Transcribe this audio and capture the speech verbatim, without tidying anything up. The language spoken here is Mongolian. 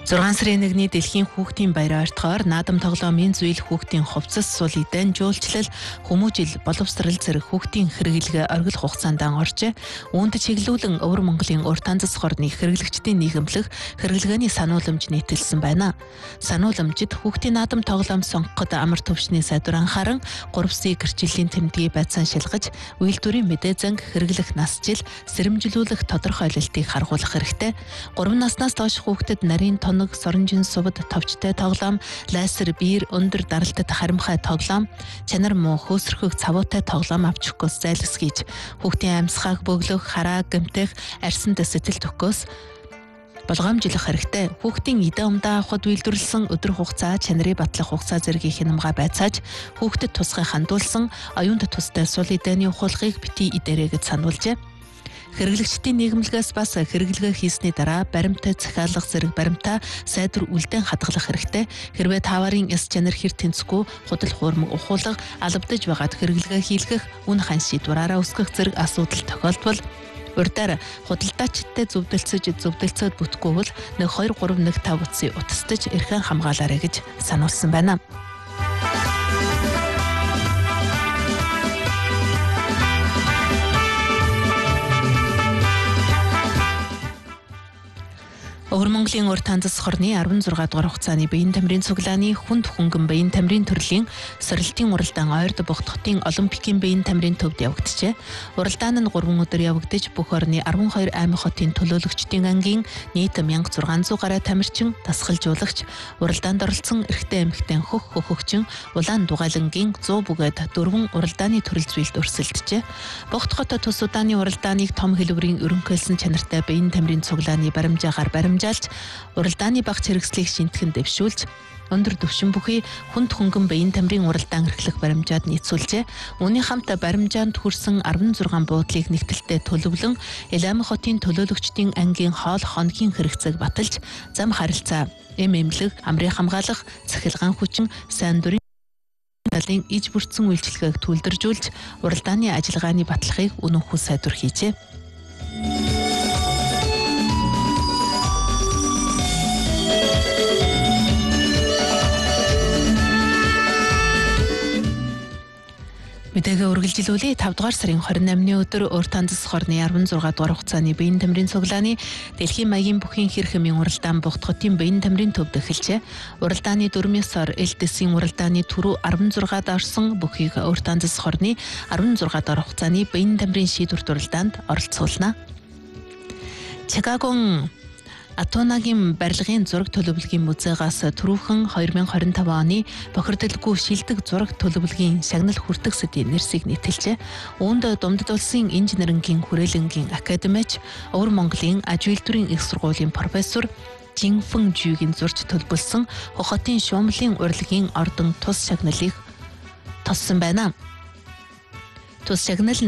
зургаан сарын нэгний дэлхийн хүүхдийн баяр ойртохоор наадам тоглоомын зүйл хүүхдийн хувцас сулидэн жуулчлал хүмүүжил боловсрал зэрэг хүүхдийн хэрэглэгээ оргил хугацаанд оржээ. Үүнд чиглүүлэн Өвөр Монголын урт танзас хорны хэрэглэгчдийн нийгэмлэх хэрэглгээний санууламж нийтэлсэн байна. Санууламжид хүүхдийн наадам тоглоом сонгоход амар төвшний сайдвар анхааран гурав сая гэрчлэлийн тэмдгийг байцаан шалгаж, үйлдвэрийн мэдээ занг хэрэглэх насжил сэрэмжлүүлэх тодорхойлолтыг харгуулах хэрэгтэй. гурав наснаас доош хүүхдэд нарийн тоног, соронжин сувд, товчтой тоглоом, лайсер биер, өндөр даралтад харимхай тоглоом, чанар муу хөөсрөхөг цавуутай тоглоом авч өгөхөөс зайлсхийж, хүүхдийн амьсгааг бөглөх, хараа гэмтэх, арьсанд сэтгэл төхөхөөс болгоомжлох хэрэгтэй. Хүүхдийн идэ умдаа авахд үйлдвэрлэсэн өдөр хугацаа, чанарын батлах хугацаа зэргийн хянамга байцааж, хүүхдэд тусгай хандуулсан оюунд тустай сул идэний ухуулгыг битгий идээрэй гэж сануулжээ. Хэрэглэгчдийн нийгэмлэгээс бас хэрэглэгээ хийсний дараа баримттай захиалга зэрэг баримтаа сайдвар үлдэн хадгалах хэрэгтэй. Хэрвээ таварын эс чанар хэр тэнцэхгүй, худал хуурмаг ухуулга албадж байгаад хэрэглэгээ хийлгэх, үн хан шийдвэраараа үсгэх зэрэг асуудал тохиолдвол урдаар худалдаачдтай зөвдөлцөж зөвдөлцөөд бүтэхгүй бол нэг хоёр гурав нэг тав утсыг утастаж эрхэн хамгаалаарай гэж сануулсан байна. Өвөр Монголын урт танзас хорны арван зургаан дугаар хугацааны биеийн тамирын цуглааны хүнд хөнгөн биеийн тамирын төрлийн сорилтын уралдаан ойрд Богдхотын Олимпикийн биеийн тамирын төвд явагдажээ. Уралдаан нь гурван өдөр явагдаж бүх орны арван хоёр аймаг хотын төлөөлөгчдийн ангийн нийт мянга зургаан зуун гаруй тамирчин, дасгалжуулагч, уралдаанд оролцсон эрэгтэй эмэгтэй хөх хөхөгчин, улаан дугайлангийн сто бүгэд дөрвөн уралдааны төрөл зүйлд өрсөлдөжээ. Богдхот тус удааны уралдааныг том хэлбэрийн өрнөхөйлсөн чанартай биеийн тамирын цуглааны баримжаагаар баримжаалж, уралдааны багц хэрэгслийг шинтгэн дэвшүүлж, өндөр төвшин бүхий хүнд хөнгөн биеийн тамирын уралдаан эрхлэх баримжаад нийцүүлжээ. Үүний хамт баримжаанд хүрсэн арван зургаан буудлыг нэгтэлтэй төлөвлөн Илаамын хотын төлөөлөгчдийн ангийн хоол хоногийн хэрэгцээг баталж, зам харилцаа, эм эмнэлэг, амрын хамгаалах, цахилгаан хүчин, сайн дурын талын иж бүрдсэн үйлчилгээг төлөвлөжүүлж, уралдааны ажиллагааны баталгыг үнэнхүү сайдвар хийжээ. Мэдээгээ үргэлжилүүлээ. тав дугаар сарын хорин наймны өдөр урт танзас хорны арван зургаан дугаар хугацааны биеийн тамирын цуглааны дэлхийн маягийн бүхий хэрхэмийн уралдаан Богдхотын биеийн тамирын төвд эхэлжээ. Уралдааны дөрвөн сар элдэсийн уралдааны түрүү арван зургаад орсон бүхийг урт танзас хорны арван зургаан дугаар хугацааны биеийн тамирын шийдвэрт уралдаанд оролцуулна. Чикагон Атонагийн барилгын зураг төлөвлөгийн музейгаас түрүүхэн хоёр мянган хорин таван оны бохирдолгүй шилдэг зураг төлөвлөгийн шагнал хүртэгсдийн нэрсийг нийтэлжээ. Үүнд Думдад улсын инженерингийн хүрээлэнгийн академич, Өвөр Монголын аж үйлдвэрийн их сургуулийн профессор Жинфэн Жүйгийн зурж төлбөлсөн Хохотын шуумлын урлагийн ордон тус шагналыг тоссон байна. Тус шагнал